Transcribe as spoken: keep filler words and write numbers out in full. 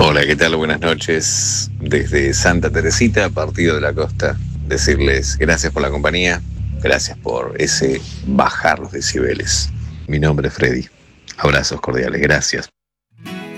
Hola, ¿qué tal? Buenas noches. Desde Santa Teresita, Partido de la Costa, decirles gracias por la compañía, gracias por ese bajar los decibeles. Mi nombre es Freddy. Abrazos cordiales, gracias.